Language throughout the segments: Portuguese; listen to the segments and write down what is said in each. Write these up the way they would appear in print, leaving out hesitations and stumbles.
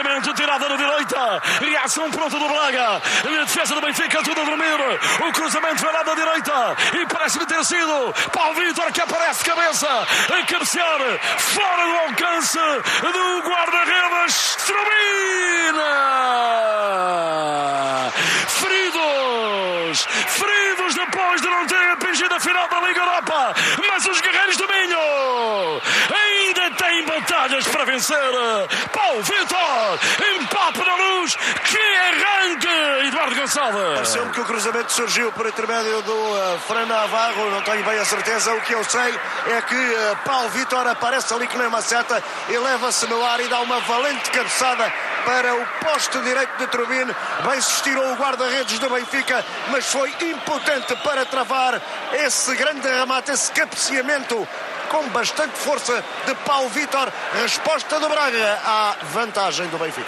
Cruzamento tirado na direita. Reação pronta do Braga. A defesa do Benfica tudo a dormir. O cruzamento vai lá da direita. E parece-me ter sido Paulo Vítor que aparece de cabeça. A cabecear fora do alcance do guarda-redes. Strubina! Feridos depois de não ter atingido a final da Liga Europa. Mas os guerreiros do Minho ainda têm batalhas para vencer. Paulo Vítor, empate na Luz. Que arranque, Eduardo Gonçalves. Pareceu-me que o cruzamento surgiu por intermédio do Fran Navarro. Não tenho bem a certeza. O que eu sei é que Paulo Vítor aparece ali que nem uma seta e leva-se no ar e dá uma valente cabeçada para o poste direito de Trubin. Bem se estirou o guarda-redes do Benfica, mas foi impotente para travar esse grande remate, esse cabeceamento com bastante força de Paulo Vítor. Resposta do Braga à vantagem do Benfica.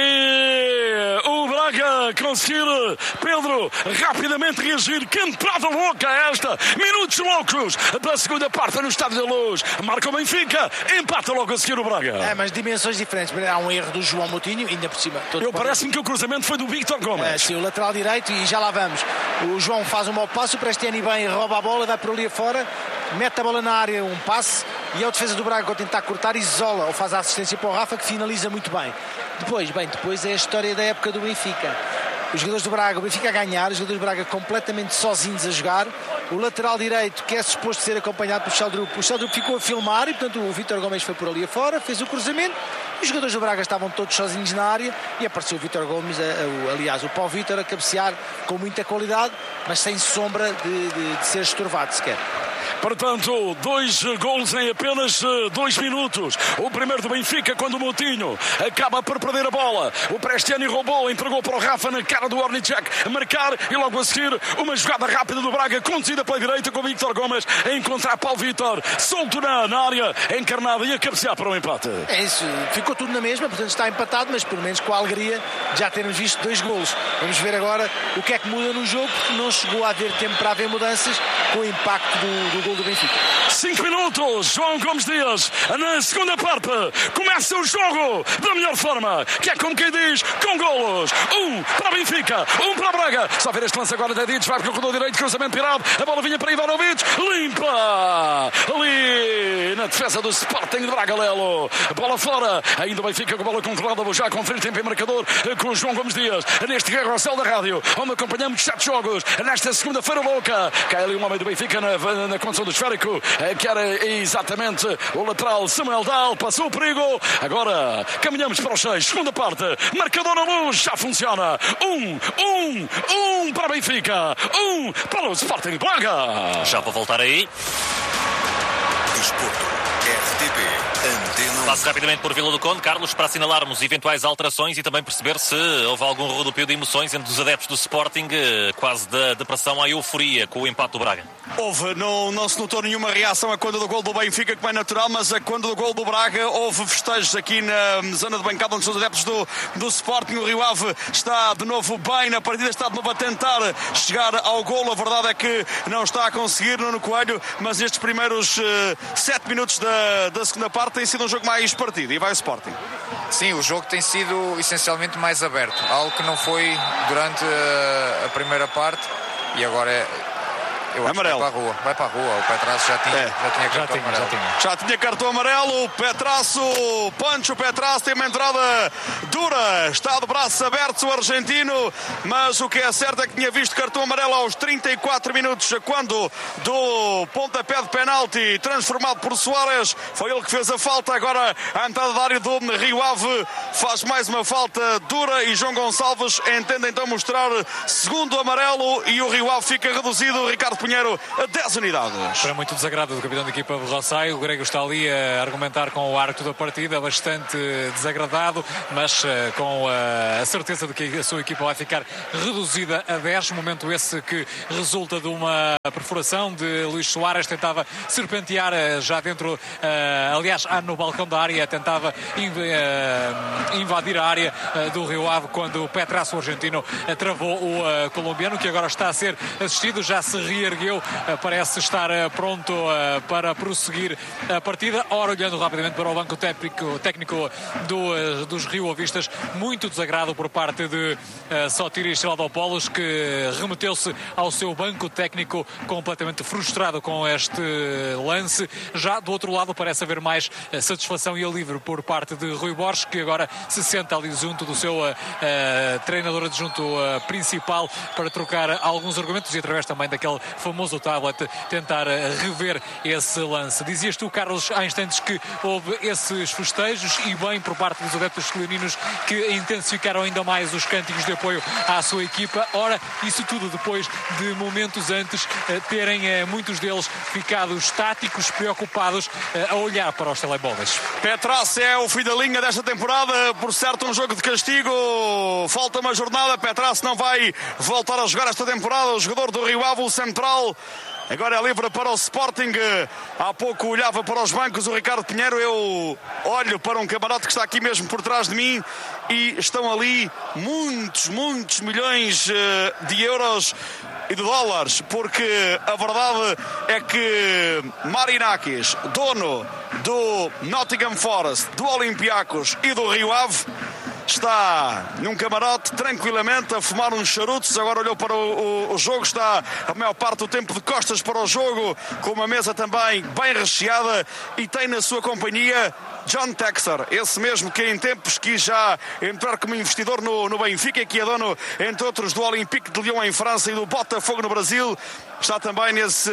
E o Braga conseguir, Pedro, rapidamente reagir. Que entrada louca esta. Minutos loucos da segunda parte no Estádio da Luz. Marca o Benfica, empata logo a seguir o Braga. Mas dimensões diferentes. Há um erro do João Moutinho, ainda por cima. Parece-me que o cruzamento foi do Víctor Gomes. Sim, o lateral direito, e já lá vamos. O João faz um mau passo, o Prestiani bem rouba a bola, vai por ali afora, mete a bola na área, um passe, e é o defesa do Braga, ao tentar cortar, isola ou faz a assistência para o Rafa, que finaliza muito bem. Depois é a história da época do Benfica. Os jogadores do Braga, o Benfica a ganhar, os jogadores do Braga completamente sozinhos a jogar. O lateral direito, que é suposto ser acompanhado por Sheldrup. O Sheldrup ficou a filmar e, portanto, o Vítor Gomes foi por ali afora, fez o cruzamento. Os jogadores do Braga estavam todos sozinhos na área e apareceu o Vítor Gomes, aliás, o Paulo Vítor a cabecear com muita qualidade, mas sem sombra de ser estorvado sequer. Portanto, 2 golos em apenas 2 minutos. O primeiro do Benfica, quando o Moutinho acaba por perder a bola. O Prestiani roubou, entregou para o Rafa na cara do Ornicek a marcar, e logo a seguir uma jogada rápida do Braga, conduzida pela direita, com o Víctor Gomes a encontrar Paulo Vítor, solto na área encarnada e a cabecear para o empate. É isso, ficou tudo na mesma, portanto está empatado, mas pelo menos com a alegria de já termos visto 2 golos. Vamos ver agora o que é que muda no jogo, porque não chegou a haver tempo para haver mudanças com o impacto do gol do Benfica. 5 minutos, João Gomes Dias, na segunda parte, começa o jogo da melhor forma, que é como quem diz, com golos. 1 para o Benfica, 1 para o Braga. Só ver este lance agora da Dides, vai para o corredor direito, cruzamento tirado, a bola vinha para Ivanovic, limpa ali na defesa do Sporting de Braga, Lelo. Bola fora, ainda o Benfica com a bola controlada, vou já conferir tempo em marcador com o João Gomes Dias, neste Guerra ao Céu da Rádio, onde acompanhamos 7 jogos, nesta segunda-feira louca. Cai ali um homem do Benfica na condição do esférico, que era exatamente o lateral Samuel Dahl, passou o perigo. Agora caminhamos para os 6, segunda parte, marcador na Luz, já funciona. 1 para o Benfica, 1 para o Sporting de Braga. Já para voltar aí. Desporto, RTP, Antena 1. Passo rapidamente por Vila do Conde, Carlos, para assinalarmos eventuais alterações e também perceber se houve algum rodopio de emoções entre os adeptos do Sporting, quase da depressão à euforia com o empate do Braga. Houve, não se notou nenhuma reação a quando do gol do Benfica, como é natural, mas a quando do gol do Braga houve festejos aqui na zona de bancada onde são os adeptos do Sporting. O Rio Ave está de novo bem na partida, está de novo a tentar chegar ao gol. A verdade é que não está a conseguir Nuno Coelho, mas estes primeiros 7 minutos da segunda parte tem sido um jogo mais partido e vai o Sporting. Sim, o jogo tem sido essencialmente mais aberto, algo que não foi durante a primeira parte, e agora eu acho amarelo. Que vai para a rua. O Petrasso já tinha cartão amarelo. Já tinha cartão amarelo. O Petrasso tem uma entrada dura, está de braços abertos o argentino, mas o que é certo é que tinha visto cartão amarelo aos 34 minutos, quando do pontapé de penalti transformado por Soares, foi ele que fez a falta. Agora a entrada da área do Rio Ave faz mais uma falta dura e João Gonçalves entende então mostrar segundo amarelo e o Rio Ave fica reduzido, Ricardo Pinheiro, a 10 unidades. Para muito desagrado do capitão da equipa de Rossai, o Grego está ali a argumentar com o árbitro da partida, bastante desagradado, mas com a certeza de que a sua equipa vai ficar reduzida a 10. Momento esse que resulta de uma perfuração de Luís Soares, tentava serpentear já dentro, aliás, no balcão da área, tentava invadir a área do Rio Ave quando o Petrasso argentino travou o colombiano, que agora está a ser assistido, já se reergueu, parece estar pronto para prosseguir a partida. Ora, olhando rapidamente para o banco técnico dos rioavistas, muito desagrado por parte de Sotiris Stavropoulos, que remeteu-se ao seu banco técnico completamente frustrado com este lance. Já do outro lado parece haver mais satisfação e alívio por parte de Rui Borges, que agora se senta ali junto do seu treinador adjunto principal para trocar alguns argumentos e através também daquele famoso tablet tentar rever esse lance. Dizias tu, Carlos, há instantes que houve esses festejos e bem por parte dos adeptos escolianinos, que intensificaram ainda mais os cânticos de apoio à sua equipa. Ora, isso tudo depois de momentos antes terem muitos deles ficado estáticos, preocupados a olhar para os telemóveis. Petrasso é o fim da linha desta temporada, por certo um jogo de castigo, falta uma jornada, Petrasso não vai voltar a jogar esta temporada, o jogador do Rio Ave, o central, agora é livre para o Sporting. Há pouco olhava para os bancos o Ricardo Pinheiro, eu olho para um camarote que está aqui mesmo por trás de mim e estão ali muitos milhões de euros e de dólares, porque a verdade é que Marinakis, dono do Nottingham Forest, do Olympiacos e do Rio Ave, está num camarote tranquilamente a fumar uns charutos. Agora olhou para o jogo, está a maior parte do tempo de costas para o jogo, com uma mesa também bem recheada, e tem na sua companhia John Textor, esse mesmo que em tempos quis já entrar como investidor no Benfica, que é dono, entre outros, do Olympique de Lyon em França e do Botafogo no Brasil. Está também nesse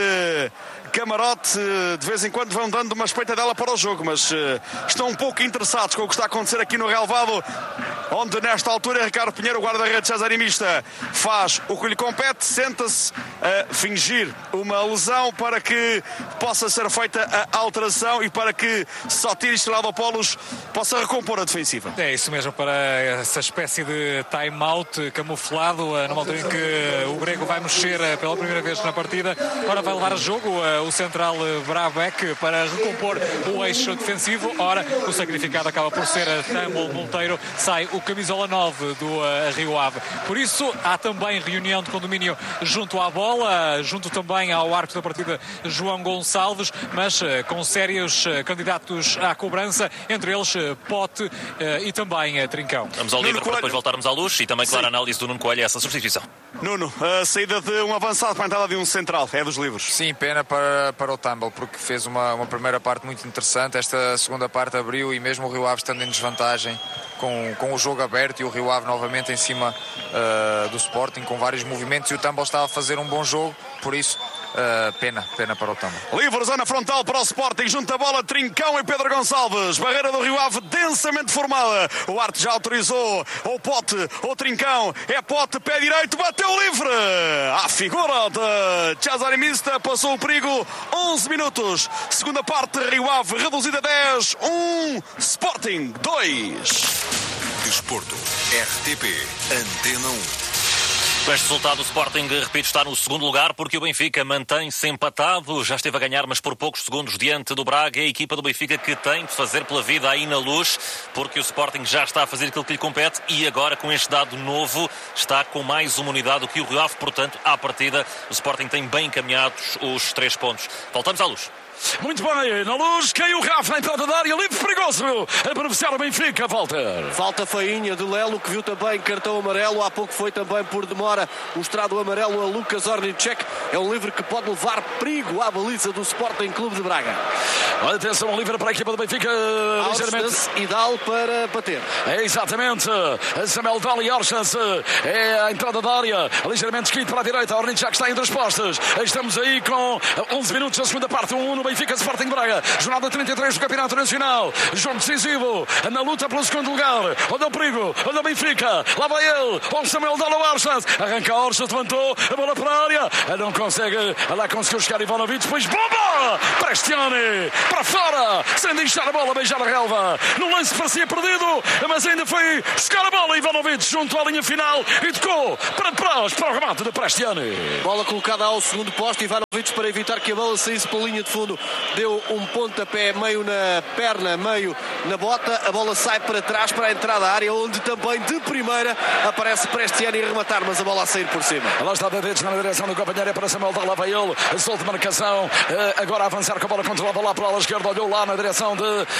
camarote, de vez em quando vão dando uma espreitadela para o jogo, mas estão um pouco interessados com o que está a acontecer aqui no relvado, onde nesta altura Ricardo Pinheiro, o guarda-redes cesarimista, faz o que lhe compete, senta-se a fingir uma lesão para que possa ser feita a alteração e para que Sotiris Stavropoulos possa recompor a defensiva. É isso mesmo, para essa espécie de time-out camuflado, numa altura em que o grego vai mexer pela primeira vez na partida. Agora vai levar a jogo o central Brabec para recompor o eixo defensivo. Ora, o sacrificado acaba por ser Tambo Monteiro, sai o camisola 9 do Rio Ave. Por isso, há também reunião de condomínio junto à bola, junto também ao árbitro da partida, João Gonçalves, mas com sérios candidatos à cobrança, entre eles Pote e também Trincão. Vamos ao livro para depois voltarmos à luz e também, claro, a análise do Nuno Coelho a essa substituição. Nuno, a saída de um avançado para a entrada de um central, é dos livros. Sim, pena para o Tumble, porque fez uma primeira parte muito interessante. Esta segunda parte abriu e mesmo o Rio Ave estando em desvantagem, com o jogo aberto e o Rio Ave novamente em cima do Sporting, com vários movimentos, e o Tumble estava a fazer um bom jogo, por isso pena para o Tumble. Livre, zona frontal para o Sporting, junto a bola Trincão e Pedro Gonçalves, barreira do Rio Ave densamente formada, o Arte já autorizou o Pote, o Trincão, é Pote, pé direito, bateu livre, a figura de Cesarimista, passou o perigo, 11 minutos, segunda parte, Rio Ave reduzida a 10, 1, Sporting 2. Desporto, RTP, Antena 1. Com este resultado, o Sporting, repito, está no segundo lugar, porque o Benfica mantém-se empatado, já esteve a ganhar, mas por poucos segundos diante do Braga. A equipa do Benfica que tem de fazer pela vida aí na Luz, porque o Sporting já está a fazer aquilo que lhe compete e agora, com este dado novo, está com mais uma unidade do que o Rio Ave. Portanto, à partida, o Sporting tem bem encaminhados os 3 pontos. Voltamos à Luz. Muito bem, na Luz, caiu o Rafa, entrada da área, livre perigoso, a beneficiar o Benfica, Walter. Falta feinha de Lelo, que viu também cartão amarelo, há pouco foi também por demora mostrado o amarelo a Lucas Ornicek. É um livre que pode levar perigo à baliza do Sporting Clube de Braga. Olha, atenção, um livre para a equipa do Benfica, ligeiramente. E Dal para bater. É exatamente, Samuel Dal e Orchans, é a entrada da área, ligeiramente esquito para a direita, Ornicek está entre as postas. Estamos aí com 11 minutos da segunda parte, 1 no Benfica, Sporting Braga, jornada 33 do Campeonato Nacional, jogo decisivo, na luta pelo segundo lugar. Olha o perigo, olha o Benfica, lá vai ele, o Samuel Dal ao Orchans, arranca a Orchans, levantou a bola para a área, não consegue, lá conseguiu chegar Ivanovic, depois bomba, Prestiani, para fora, sem deixar a bola beijar a relva, no lance parecia perdido, mas ainda foi buscar a bola, Ivanovic junto à linha final e tocou para trás, para o remate de Prestiani. Bola colocada ao segundo posto, Ivanovic para evitar que a bola saísse pela linha de fundo. deu um pontapé meio na perna, meio na bota, a bola sai para trás para a entrada da área, onde também de primeira aparece Prestiani a rematar, mas a bola a sair por cima. Lá está Bebedes na direção do companheiro para Samuel Dalla, vai ele, solto de marcação, agora a avançar com a bola controlada lá para a ala esquerda, olhou lá na direção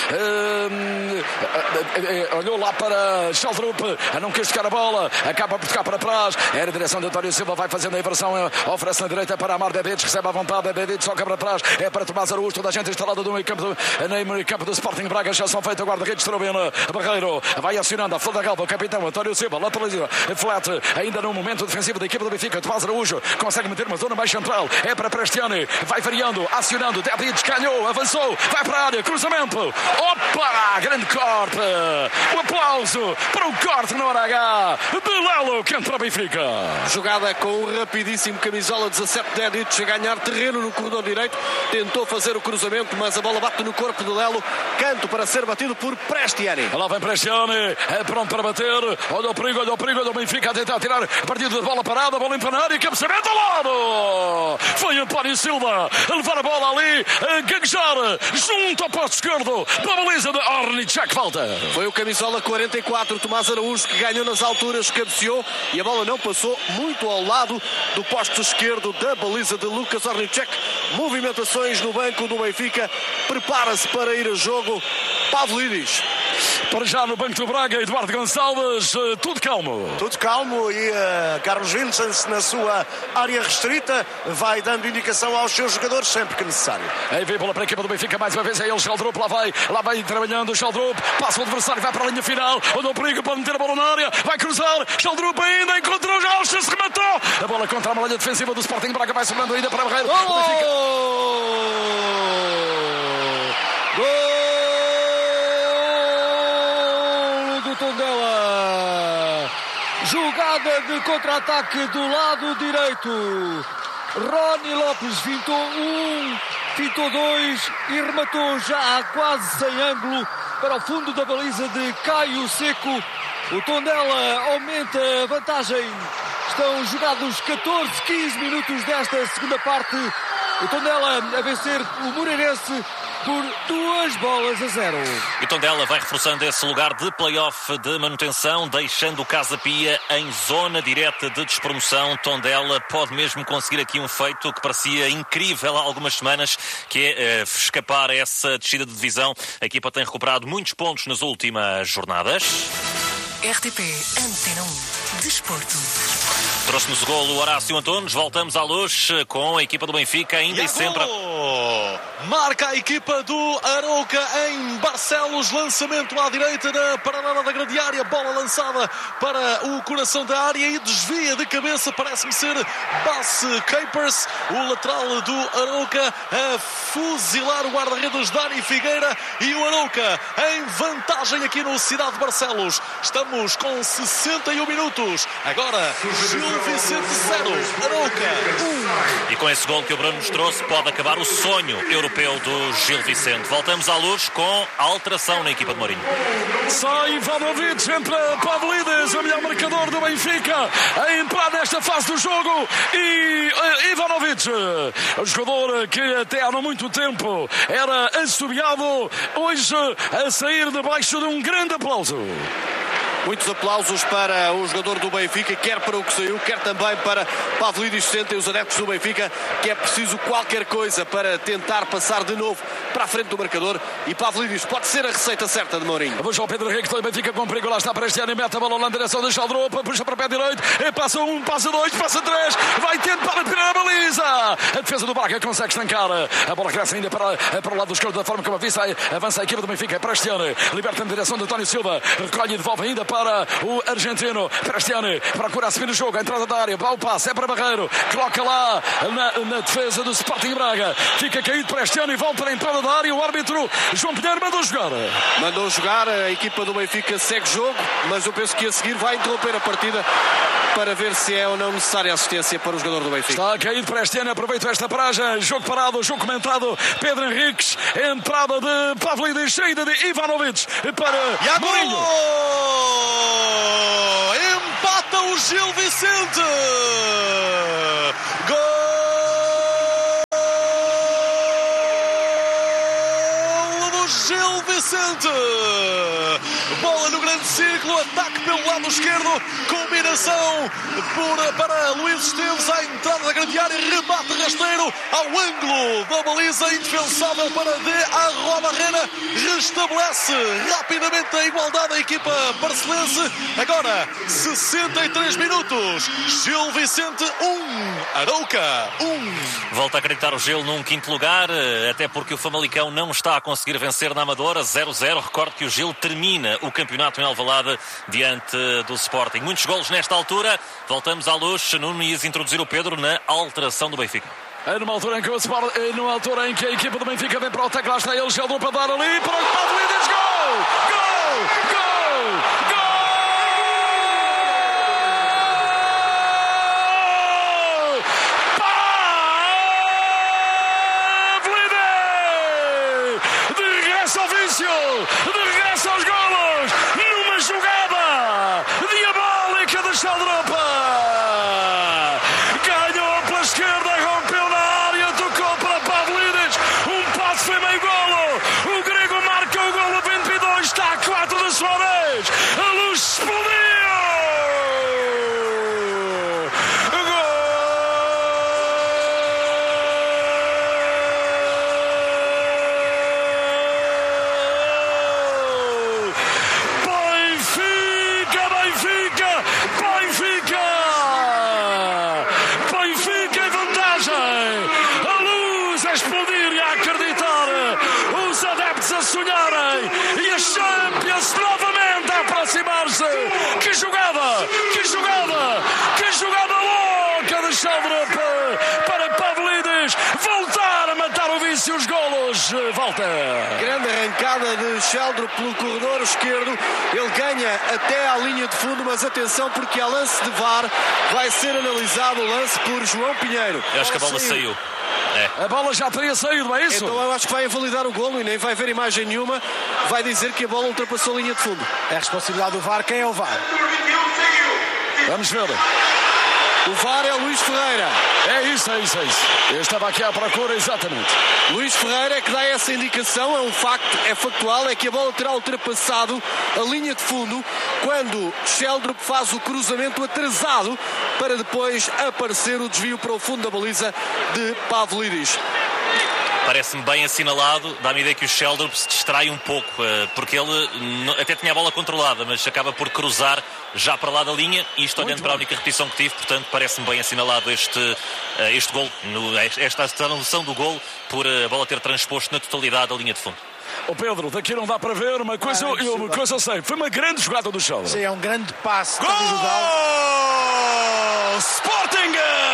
olhou lá para Sheldrup, não quis tocar a bola, acaba por tocar para trás, era a direção de António Silva, vai fazendo a inversão, oferece na direita para Amar Bebedes, recebe à vontade, Bebedes toca para trás, é para Tomás Araújo, toda a gente instalada no meio campo do Sporting Braga, já são feita a guarda-redes, Trobena, Barreiro, vai acionando a flor da galva, o capitão António Silva, lateraliza, flat, ainda no momento defensivo da equipa do Benfica, Tomás Araújo, consegue meter uma zona mais central, é para Prestiani, vai variando, acionando, Bebedes ganhou, avançou, vai para a área, cruzamento, opa, grande corte, o aplauso para o corte na hora H, de Lelo, que entra Benfica. Jogada com um rapidíssimo camisola 17 Dedic a ganhar terreno no corredor direito, tentou fazer o cruzamento, mas a bola bate no corpo de Lelo, canto para ser batido por Prestiani. Lá vem Prestiani, é pronto para bater, olha o perigo do Benfica a tentar tirar a partida de bola parada, bola empanada e cabeceamento ao lado. Foi António Silva a levar a bola ali, a gaguejar junto ao posto esquerdo para a baliza de Ornicek, falta. Foi o camisola 44, Tomás Araújo, que ganhou nas alturas, cabeceou e a bola não passou, muito ao lado do posto esquerdo da baliza de Lucas Ornicek. Movimentações no banco do Benfica, prepara-se para ir a jogo Pavlidis. Para já no banco do Braga, Eduardo Gonçalves, tudo calmo. Tudo calmo e Carlos Vincent na sua área restrita vai dando indicação aos seus jogadores sempre que necessário. Aí vem bola para a equipa do Benfica, mais uma vez é ele, Sheldrup, lá vai trabalhando o Sheldrup, passa o adversário, vai para a linha final, olha o perigo, pode meter a bola na área, vai cruzar, Sheldrup ainda encontrou já, se rematou, a bola contra a malha defensiva do Sporting Braga, vai sobrando ainda para a Barreiro. Tondela, jogada de contra-ataque do lado direito. Rony Lopes fintou um, fintou dois e rematou já quase sem ângulo para o fundo da baliza de Caio Seco. O Tondela aumenta a vantagem. Estão jogados 15 minutos desta segunda parte. O Tondela a vencer o Moreirense por 2-0. E Tondela vai reforçando esse lugar de play-off de manutenção, deixando o Casa Pia em zona direta de despromoção. Tondela pode mesmo conseguir aqui um feito que parecia incrível há algumas semanas, que é escapar a essa descida de divisão. A equipa tem recuperado muitos pontos nas últimas jornadas. RTP Antena 1 Desporto. Trouxe-nos o golo Horácio Antunes. Voltamos à luz com a equipa do Benfica, ainda e sempre. Marca a equipa do Arouca em Barcelos. Lançamento à direita da paralela da grande área. Bola lançada para o coração da área e desvia de cabeça. Parece-me ser Bas Capers, o lateral do Arouca, a fuzilar o guarda-redes Dani Figueira. E o Arouca em vantagem aqui no Cidade de Barcelos. Estamos com 61 minutos. Agora, Gil Vicente 0, Arouca 1. E com esse gol que o Bruno nos trouxe, pode acabar o sonho europeu do Gil Vicente. Voltamos à luz com a alteração na equipa de Mourinho. Sai Ivanovic, entra Pavlidis, o melhor marcador do Benfica, a entrar nesta fase do jogo. E Ivanovic, o jogador que até há não muito tempo era assobiado, hoje a sair debaixo de um grande aplauso. Muitos aplausos para o jogador do Benfica, quer para o que saiu, quer também para Pavlidis. Sentem os adeptos do Benfica que é preciso qualquer coisa para tentar passar de novo para a frente do marcador. E Pavlidis pode ser a receita certa de Mourinho. Vamos ao Pedro Henrique, o Benfica com perigo, lá está para este ano, mete a bola na direção do Sheldrup, puxa para o pé direito, passa um, passa dois, passa três, vai tentar a primeira baliza. A defesa do Braga consegue estancar, a bola cresce ainda para o lado do esquerdo, da forma como avança a equipa do Benfica. Prestiani liberta na direção de António Silva, recolhe e devolve ainda para o argentino. Prestiani procura assumir o jogo, a entrada da área, vai o passe, é para Barreiro, coloca lá na defesa do Sporting Braga, fica caído Prestiani, volta na entrada da área, o árbitro João Pinheiro mandou jogar. Mandou jogar, a equipa do Benfica segue jogo, mas eu penso que a seguir vai interromper a partida para ver se é ou não necessária assistência para o jogador do Benfica. Está caído Prestiani, aproveita esta paragem, jogo parado, jogo comentado, Pedro Henriques, entrada de Pavlidis, saída de Ivanovic para Mourinho. Empata o Gil Vicente. Gol Gil Vicente. Bola no grande círculo, ataque pelo lado esquerdo, combinação para Luís Esteves à entrada da grande área, remate rasteiro ao ângulo da baliza, indefensável para De Arrobarrena, restabelece rapidamente a igualdade da equipa barcelense. Agora 63 minutos, Gil Vicente 1, Arouca 1. Volta a acreditar o Gil num quinto lugar, até porque o Famalicão não está a conseguir vencer na Amadora, 0-0. Recordo que o Gil termina o campeonato em Alvalade diante do Sporting. Muitos golos nesta altura. Voltamos à Luz. Nuno ia introduzir o Pedro na alteração do Benfica. Numa altura em que a equipa do Benfica vem para o ataque, lá está ele, Sheldon para dar ali, para o Pavlidis, gol! Gol! Gol! Gol! De regresso aos golos, numa jogada diabólica de Sheldrup. Ganhou pela esquerda, rompeu na área, tocou para Pavlidis, um passe foi meio golo. O grego marca o golo 22, está a 4 da sua vez. A Luz explodiu. Sonharem e a Champions novamente a aproximar-se. Que jogada! Que jogada! Que jogada louca de Sheldrup para Pavlidis voltar a matar o vício, os golos. Volta! Grande arrancada de Sheldrup pelo corredor esquerdo. Ele ganha até à linha de fundo, mas atenção porque há lance de VAR. Vai ser analisado o lance por João Pinheiro. Eu acho que a bola saiu. A bola já teria saído, é isso? Então eu acho que vai invalidar o golo e nem vai ver imagem nenhuma. Vai dizer que a bola ultrapassou a linha de fundo. É a responsabilidade do VAR. Quem é o VAR? Vamos ver. O VAR é o Luís Ferreira. É isso. Eu estava aqui à procura, exatamente. Luís Ferreira é que dá essa indicação, é um facto, é factual, é que a bola terá ultrapassado a linha de fundo quando Sheldrup faz o cruzamento atrasado para depois aparecer o desvio para o fundo da baliza de Pavlidis. Parece-me bem assinalado, dá-me a ideia que o Sheldrup se distrai um pouco, porque ele até tinha a bola controlada, mas acaba por cruzar já para lá da linha, e isto olhando para a única repetição que tive, portanto parece-me bem assinalado este gol, esta anulação do gol, por a bola ter transposto na totalidade a linha de fundo. O Pedro, daqui não dá para ver, uma coisa eu sei, foi uma grande jogada do Sheldrup. Sim, é um grande passe. Gol! Sporting!